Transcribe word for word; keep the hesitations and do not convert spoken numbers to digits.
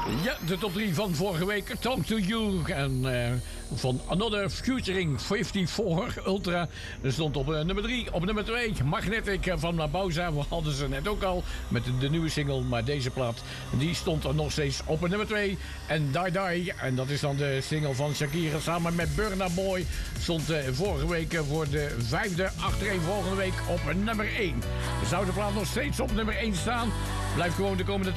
Ja, de top drie van vorige week. Talk to You. En uh, van Another Futuring vijfenvijftig Ultra. Er stond op uh, nummer drie. Op nummer twee Magnetic van Bauza. We hadden ze net ook al met de, de nieuwe single. Maar deze plaat die stond er nog steeds op nummer twee. En Die Die. En dat is dan de single van Shakira samen met Burna Boy. Stond uh, vorige week uh, voor de vijfde achtereen volgende week op nummer één. Zou de plaat nog steeds op nummer één staan? Blijf gewoon de komende